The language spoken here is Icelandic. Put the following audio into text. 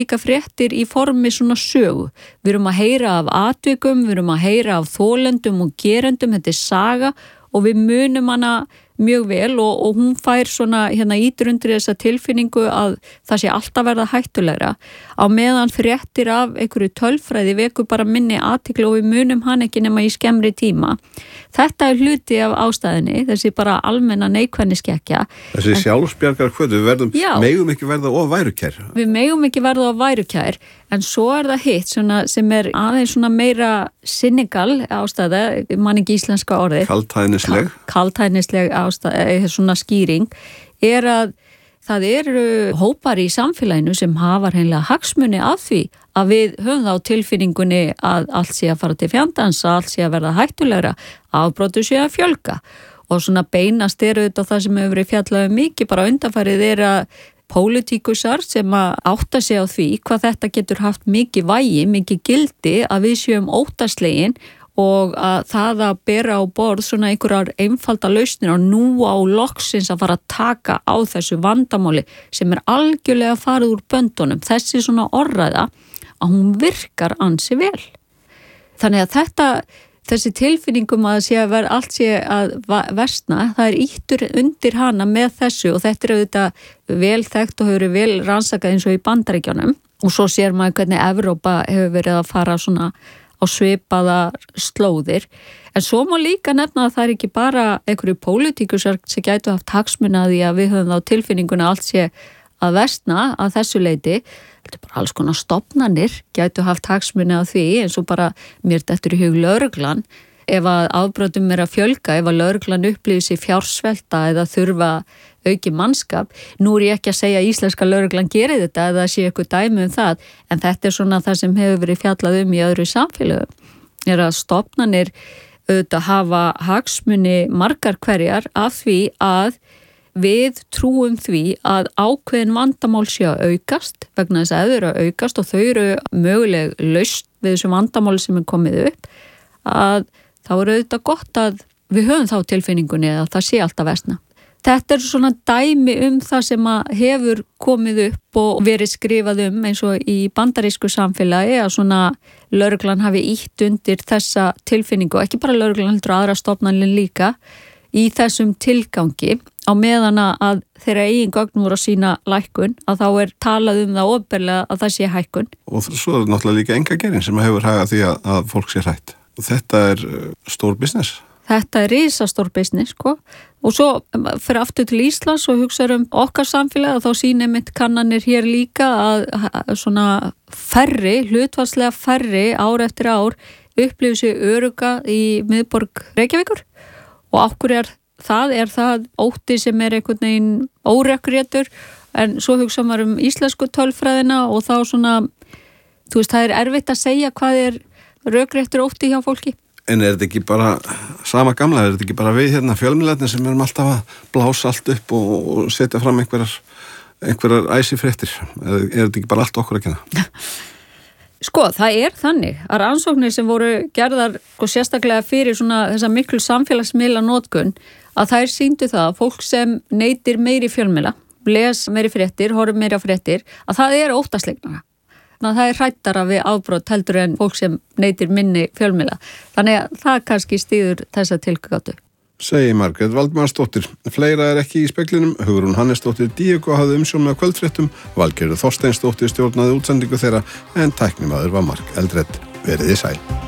líka fréttir í formi svona sögu. Við erum að heyra af atvikum, við erum að heyra af þolendum og gerendum, þetta saga og við munum hana mjög vel og hún fær svona ítur undir þessa tilfinningu að það sé alltaf verða hættulegra á meðan fréttir af einhverju tölfræði vekur bara minni athygli og við munum hann ekki nema í skemmri tíma. Þetta hluti af ástæðinni, þessi bara almenna neikvæðniskekkja. Þessi sjálfsbjargar hvötu, við megum ekki verða of værukær. Við megum ekki verða of værukær, en svo það hitt sem aðeins svona meira cynical ástæða, man ekki íslenska orðið. Kaldhæðnisleg ástæða, svona skýring, að það eru hópar í samfélaginu sem hafa hreinlega hagsmuni af því að við höfum þá tilfinningunni að allt sé að fara til fjandans, að allt sé að verða hættulegra, afbrotu sé að fjölga og svona beinast auðvitað það sem hefur verið fjallað mikið bara undanfarið að pólitíkusar sem að átta sig á því hvað þetta getur haft mikið vægi, mikið gildi að við séum óttaslegin og að það að bera á borð svona einhverjar einfalda lausnir og nú á loksins að fara að taka á þessu vandamáli sem algjörlega farið úr böndunum. Þessi svona orðræða að hún virkar ansi vel. Þannig að þessi tilfinningum að allt sé að versna, það íttur undir hana með þessu og þetta auðvitað vel þekkt og hefur verið vel rannsakað eins og í Bandaríkjunum og svo sér maður hvernig Evrópa hefur verið að fara svona á svipaða slóðir. En svo má líka nefna að það ekki bara einhverju pólitíkusar sem gætu haft hagsmuna því að við höfum þá tilfinninguna allt sé að versna að þessu leyti. Þetta bara alls konar stofnanir gætu haft hagsmuna því eins og bara mér dettur í hug lögreglan. Ef að afbrotum að fjölga, ef að lögreglan upplýsi sig fjársvelta eða þurfa auki mannskap. Nú ég ekki að segja að íslenska lögreglan gerir þetta eða sé eitthvað dæmi það, en þetta svona það sem hefur verið fjallað í öðru samfélögum. Að stofnanir auðvitað hafa hagsmuni margar hverjar af því að við trúum því að ákveðin vandamál sé að aukast vegna þess að þau eru að aukast og þau eru möguleg lausn við þessum vandamáli sem komið upp, að þá auðvitað gott að við höfum þá tilfinningunni að það sé alltaf versna. Þetta svona dæmi það sem hefur komið upp og verið skrifað eins og í bandarísku samfélagi að svona lögreglan hafi ýtt undir þessa tilfinningu og ekki bara lögreglan heldur aðra stofnanir líka í þessum tilgangi á meðan að þeirra eigin gögn voru að sína lækkun að þá talað það opinberlega að það sé hækkun. Og svo náttúrulega líka engagerinn sem hefur hagað því að fólk sé hrætt. Og þetta stór business. Þetta risastór business, sko. Og svo fyrir aftur til Íslands og hugsaður okkar samfélag og þá sýnir mitt kannanir hér líka að svona hlutfallslega færri ár eftir ár upplifir sig örugga í miðborg Reykjavíkur og okkur það ótti sem einhvern veginn órekréttur en svo hugsa maður íslensku tölfræðina og þá svona, það erfitt að segja hvað rökréttur ótti hjá fólki. En þetta ekki bara sama gamla, þetta ekki bara við fjölmiðlarnir sem erum alltaf að blása allt upp og setja fram einhverjar æsifréttir? Þetta ekki bara allt okkur að kenna? Sko, það þannig að rannsóknir sem voru gerðar sérstaklega fyrir svona þessa miklu samfélagsmiðla notkun að þær sýndu það að fólk sem neytir meiri fjölmiðla, les meiri fréttir, horfir meiri á fréttir, að það óttaslegnara. Það hrættara við afbrot heldur en fólk sem neytir minni fjölmiðla. Þannig að það kannski styður þessa tilgátu. Segir Margrét Valdmarsdóttir. Fleira ekki í speklinum. Hugrún Hannesdóttir Díego hafði umsjón með kvöldfréttum. Valgerður Þorsteinsdóttir stjórnaði útsendingu þeirra en tæknimaður var Mark Eldred. Verið þið sæl.